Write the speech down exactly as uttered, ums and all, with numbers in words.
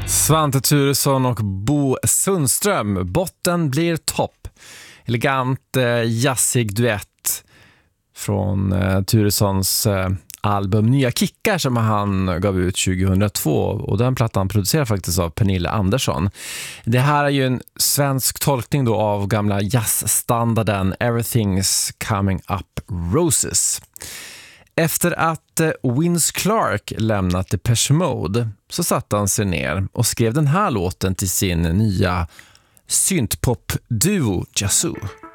Svante Thuresson och Bo Sundström. Botten blir topp. Elegant eh, jazzig duett från eh, Thuressons eh, album Nya Kickar som han gav ut tjugohundratvå, och den plattan produceras faktiskt av Pernilla Andersson. Det här är ju en svensk tolkning då av gamla jazzstandarden Everything's Coming Up Roses. Efter att Vince Clarke lämnat Depeche Mode så satte han sig ner och skrev den här låten till sin nya synthpop-duo Yazoo.